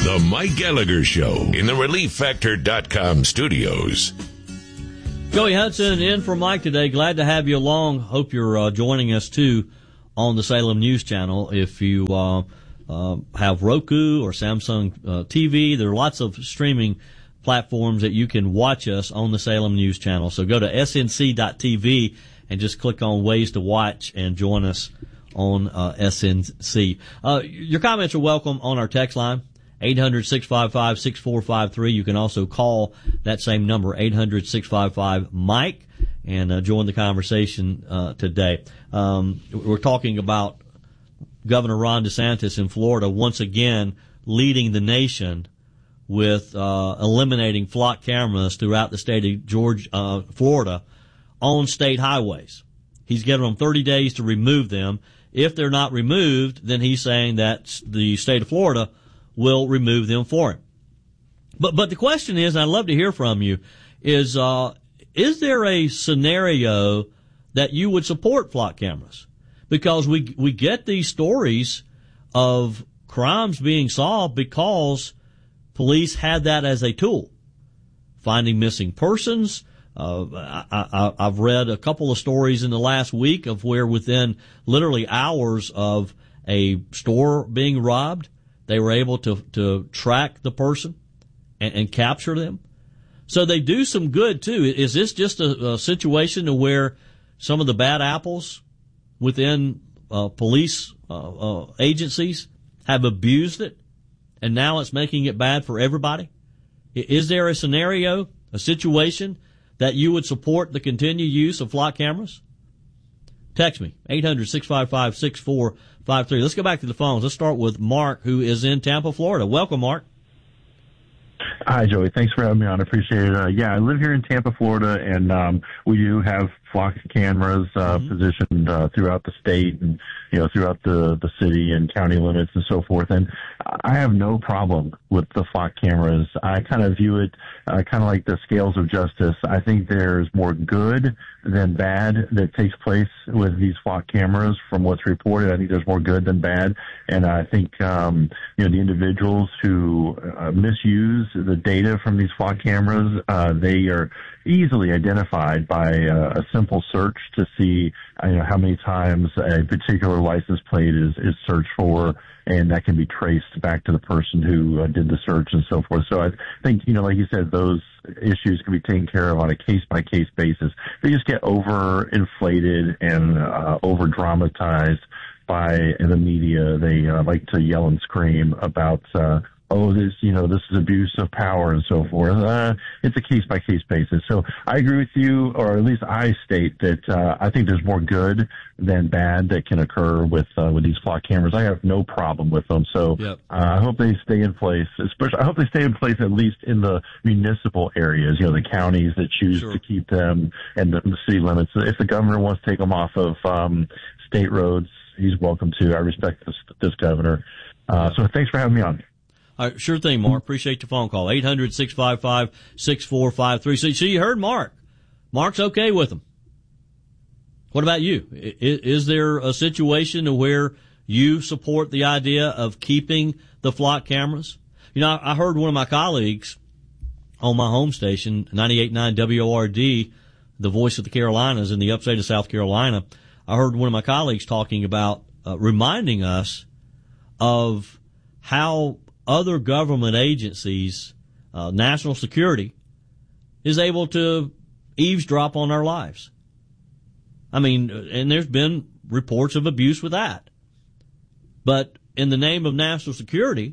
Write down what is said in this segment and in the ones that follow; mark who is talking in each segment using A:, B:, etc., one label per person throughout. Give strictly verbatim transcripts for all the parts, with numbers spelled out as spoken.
A: The Mike Gallagher Show in the relief factor dot com studios.
B: Joey Hudson in for Mike today. Glad to have you along. Hope you're uh, joining us, too, on the Salem News Channel. If you uh, uh, have Roku or Samsung uh, T V, there are lots of streaming platforms that you can watch us on the Salem News Channel. So go to S N C dot T V and just click on Ways to Watch and join us on uh, S N C. Uh, your comments are welcome on our text line, eight hundred, six five five, six four five three. You can also call that same number, eight hundred, six five five, Mike, and uh, join the conversation uh, today. Um, we're talking about Governor Ron DeSantis in Florida once again leading the nation with uh, eliminating flock cameras throughout the state of Georgia, uh, Florida on state highways. He's given them thirty days to remove them. If they're not removed, then he's saying that the state of Florida will remove them for him. But but the question is, and I'd love to hear from you, is uh, is there a scenario that you would support flock cameras? Because we we get these stories of crimes being solved because police had that as a tool. Finding missing persons. Uh, I, I, I've read a couple of stories in the last week of where within literally hours of a store being robbed, they were able to, to track the person and, and capture them. So they do some good, too. Is this just a, a situation to where some of the bad apples within uh, police uh, uh, agencies have abused it, and now it's making it bad for everybody? Is there a scenario, a situation, that you would support the continued use of flock cameras? Text me, eight hundred, six five five, six four five three. Let's go back to the phones. Let's start with Mark, who is in Tampa, Florida. Welcome, Mark.
C: Hi, Joey. Thanks for having me on. I appreciate it. Uh, yeah, I live here in Tampa, Florida, and um, we do have flock cameras uh, mm-hmm. positioned uh, throughout the state and, you know, throughout the, the city and county limits and so forth. And I have no problem with the flock cameras. I kind of view it uh, kind of like the scales of justice. I think there's more good than bad that takes place with these flock cameras from what's reported. I think there's more good than bad. And I think, um, you know, the individuals who uh, misuse the data from these flock cameras, uh, they are easily identified by uh, a simple search to see, you know, how many times a particular license plate is, is searched for, and that can be traced back to the person who uh, did the search and so forth. So I think, you know, like you said, those issues can be taken care of on a case-by-case basis. They just get over-inflated and uh, over-dramatized by the media. They uh, like to yell and scream about uh oh, this, you know, this is abuse of power and so forth. Uh, it's a case-by-case basis. So I agree with you, or at least I state that uh, I think there's more good than bad that can occur with uh, with these flock cameras. I have no problem with them. So
B: yep.
C: uh, I hope they stay in place. Especially, I hope they stay in place at least in the municipal areas, you know, the counties that choose
B: sure.
C: to keep them, and the, the city limits. If the governor wants to take them off of um, state roads, he's welcome to. I respect this, this governor. Uh, so thanks for having me on.
B: All right, sure thing, Mark. Appreciate your phone call. eight hundred, six five five, six four five three. So, so you heard Mark. Mark's okay with them. What about you? Is, is there a situation where you support the idea of keeping the flock cameras? You know, I heard one of my colleagues on my home station, ninety-eight point nine W O R D, the voice of the Carolinas in the upstate of South Carolina. I heard one of my colleagues talking about uh, reminding us of how other government agencies, uh, national security, is able to eavesdrop on our lives. I mean, and there's been reports of abuse with that. But in the name of national security,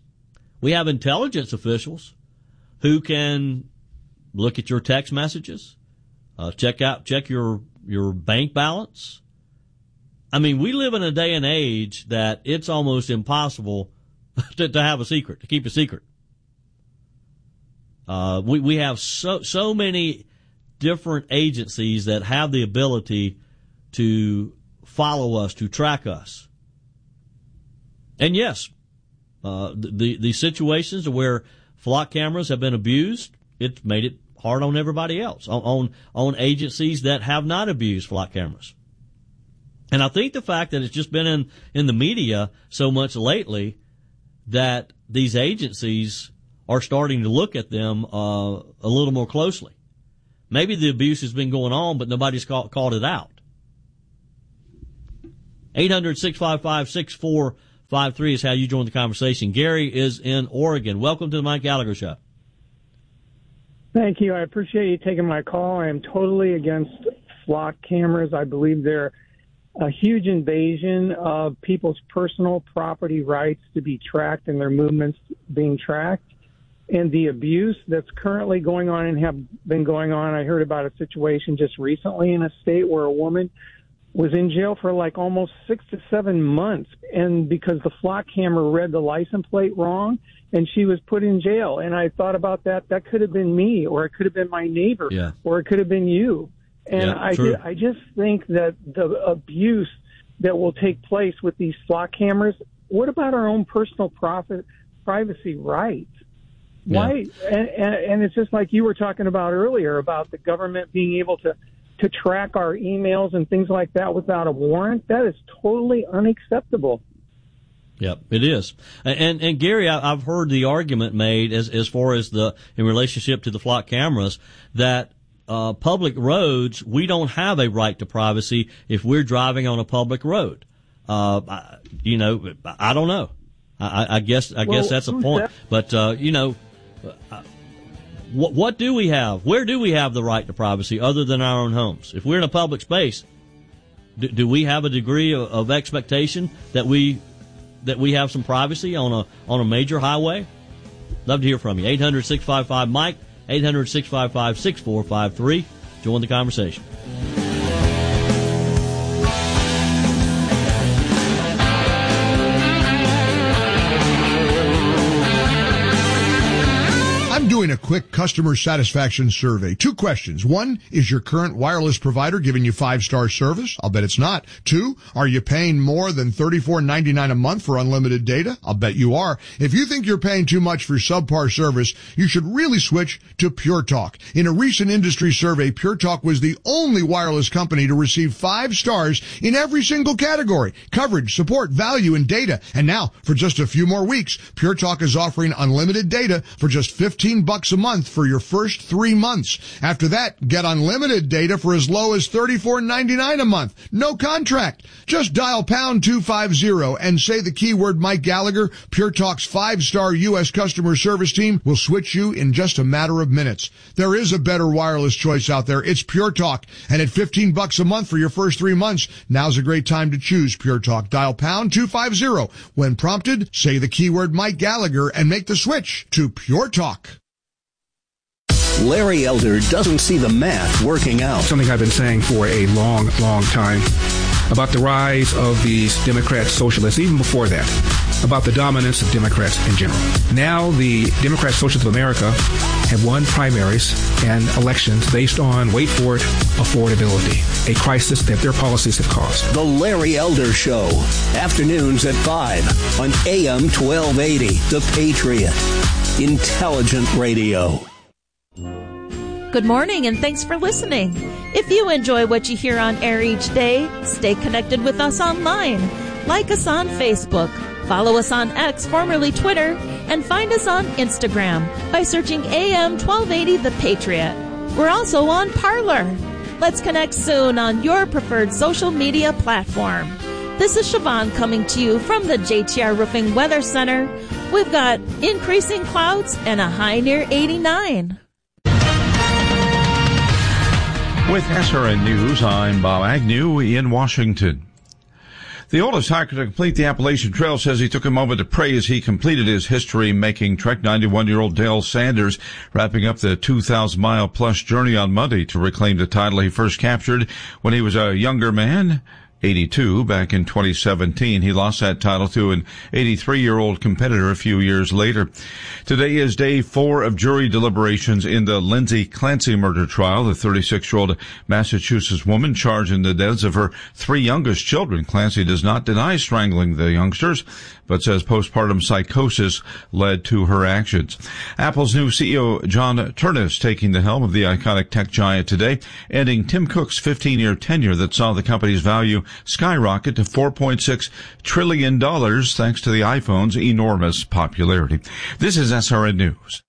B: we have intelligence officials who can look at your text messages, uh, check out, check your, your bank balance. I mean, we live in a day and age that it's almost impossible To, to have a secret, to keep a secret. Uh, we, we have so, so many different agencies that have the ability to follow us, to track us. And yes, uh, the, the situations where flock cameras have been abused, it's made it hard on everybody else, on, on, on agencies that have not abused flock cameras. And I think the fact that it's just been in, in the media so much lately, that these agencies are starting to look at them uh, a little more closely. Maybe the abuse has been going on, but nobody's caught, called it out. eight hundred, six five five, six four five three is how you join the conversation. Gary is in Oregon. Welcome to the Mike Gallagher Show.
D: Thank you. I appreciate you taking my call. I am totally against flock cameras. I believe they're a huge invasion of people's personal property rights to be tracked and their movements being tracked. And the abuse that's currently going on and have been going on, I heard about a situation just recently in a state where a woman was in jail for like almost six to seven months, and because the flock camera read the license plate wrong, and she was put in jail. And I thought about that. That could have been me, or it could have been my neighbor,
B: yeah.
D: or it could have been you. And
B: yeah,
D: I,
B: true.
D: I just think that the abuse that will take place with these flock cameras, what about our own personal profit, privacy rights? Why? Yeah. And, and, and it's just like you were talking about earlier about the government being able to, to track our emails and things like that without a warrant. That is totally unacceptable.
B: Yep, it is. And, and Gary, I, I've heard the argument made as, as far as the, in relationship to the flock cameras, that, uh, public roads, we don't have a right to privacy if we're driving on a public road. Uh, I, you know, I don't know. I, I guess, I well, guess that's a point. That? But, uh, you know, uh, what, what do we have? Where do we have the right to privacy other than our own homes? If we're in a public space, do, do we have a degree of, of expectation that we, that we have some privacy on a, on a major highway? Love to hear from you. eight hundred, six five five, Mike, eight hundred, six five five, six four five three. Join the conversation.
E: Doing a quick customer satisfaction survey. Two questions. One, is your current wireless provider giving you five-star service? I'll bet it's not. Two, are you paying more than thirty-four ninety-nine a month for unlimited data? I'll bet you are. If you think you're paying too much for subpar service, you should really switch to Pure Talk. In a recent industry survey, Pure Talk was the only wireless company to receive five stars in every single category: coverage, support, value, and data. And now, for just a few more weeks, Pure Talk is offering unlimited data for just fifteen bucks a month for your first three months. After that, get unlimited data for as low as thirty-four ninety-nine a month. No contract. Just dial pound two fifty and say the keyword Mike Gallagher. Pure Talk's five-star U S customer service team will switch you in just a matter of minutes. There is a better wireless choice out there. It's Pure Talk. And at fifteen bucks a month for your first three months, now's a great time to choose Pure Talk. Dial pound two fifty. When prompted, say the keyword Mike Gallagher and make the switch to Pure Talk.
F: Larry Elder doesn't see the math working out.
G: Something I've been saying for a long, long time about the rise of these Democrat socialists, even before that, about the dominance of Democrats in general. Now the Democrat Socialists of America have won primaries and elections based on, wait for it, affordability, a crisis that their policies have caused.
F: The Larry Elder Show, afternoons at five on A M twelve eighty, The Patriot. Intelligent radio.
H: Good morning, and thanks for listening. If you enjoy what you hear on air each day, stay connected with us online. Like us on Facebook, follow us on X, formerly Twitter, and find us on Instagram by searching A M twelve eighty The Patriot. We're also on Parler. Let's connect soon on your preferred social media platform. This is Siobhan coming to you from the J T R Roofing Weather Center. We've got increasing clouds and a high near eighty-nine.
I: With S R N News, I'm Bob Agnew in Washington. The oldest hiker to complete the Appalachian Trail says he took a moment to pray as he completed his history-making trek. ninety-one-year-old Dale Sanders wrapping up the two thousand mile plus journey on Monday to reclaim the title he first captured when he was a younger man. eighty-two back in twenty seventeen. He lost that title to an eighty-three-year-old competitor a few years later. Today is day four of jury deliberations in the Lindsay Clancy murder trial. The thirty-six-year-old Massachusetts woman charged in the deaths of her three youngest children. Clancy does not deny strangling the youngsters, but says postpartum psychosis led to her actions. Apple's new C E O, John Ternus, taking the helm of the iconic tech giant today, ending Tim Cook's fifteen-year tenure that saw the company's value skyrocket to four point six trillion dollars thanks to the iPhone's enormous popularity. This is S R N News.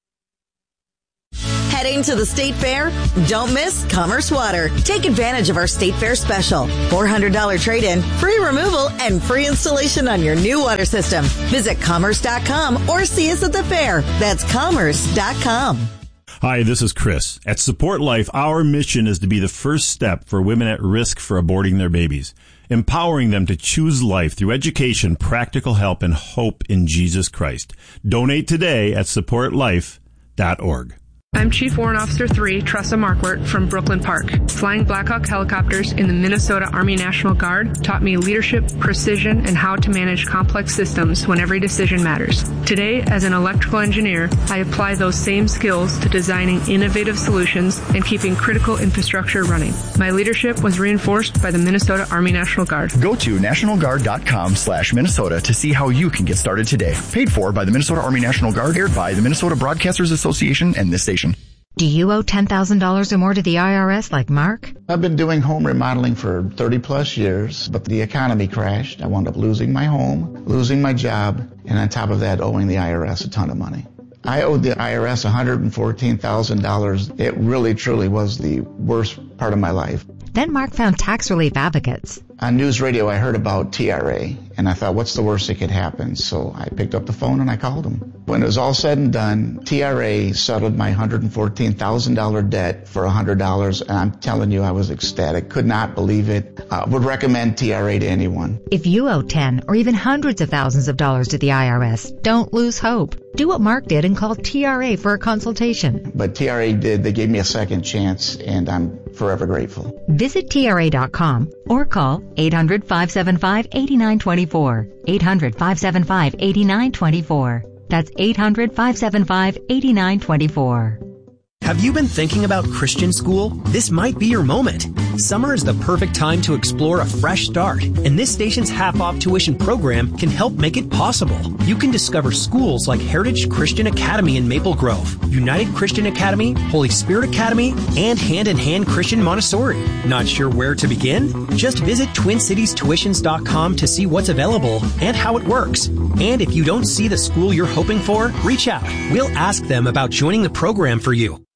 J: Heading to the State Fair? Don't miss Commerce Water. Take advantage of our State Fair special. four hundred dollars trade-in, free removal, and free installation on your new water system. Visit commerce dot com or see us at the fair. That's commerce dot com.
K: Hi, this is Chris. At Support Life, our mission is to be the first step for women at risk for aborting their babies, empowering them to choose life through education, practical help, and hope in Jesus Christ. Donate today at support life dot org.
L: I'm Chief Warrant Officer three, Tressa Markwart from Brooklyn Park. Flying Black Hawk helicopters in the Minnesota Army National Guard taught me leadership, precision, and how to manage complex systems when every decision matters. Today, as an electrical engineer, I apply those same skills to designing innovative solutions and keeping critical infrastructure running. My leadership was reinforced by the Minnesota Army National Guard.
M: Go to national guard dot com slash Minnesota to see how you can get started today. Paid for by the Minnesota Army National Guard, aired by the Minnesota Broadcasters Association and this station.
N: Do you owe ten thousand dollars or more to the I R S like Mark?
O: I've been doing home remodeling for thirty plus years, but the economy crashed. I wound up losing my home, losing my job, and on top of that, owing the I R S a ton of money. I owed the I R S one hundred fourteen thousand dollars. It really, truly was the worst part of my life.
N: Then Mark found Tax Relief Advocates.
O: On news radio, I heard about T R A, and I thought, what's the worst that could happen? So I picked up the phone and I called them. When it was all said and done, T R A settled my one hundred fourteen thousand dollars debt for one hundred dollars, and I'm telling you, I was ecstatic. Could not believe it. Uh, would recommend T R A to anyone.
N: If you owe ten or even hundreds of thousands of dollars to the I R S, don't lose hope. Do what Mark did and call T R A for a consultation.
O: But T R A did. They gave me a second chance, and I'm forever grateful.
N: Visit T R A dot com or call eight hundred, five seven five, eight nine two four. eight hundred, five seven five, eight nine two four. That's eight hundred, five seven five, eight nine two four.
P: Have you been thinking about Christian school? This might be your moment. Summer is the perfect time to explore a fresh start, and this station's half-off tuition program can help make it possible. You can discover schools like Heritage Christian Academy in Maple Grove, United Christian Academy, Holy Spirit Academy, and Hand in Hand Christian Montessori. Not sure where to begin? Just visit twin cities tuitions dot com to see what's available and how it works. And if you don't see the school you're hoping for, reach out. We'll ask them about joining the program for you.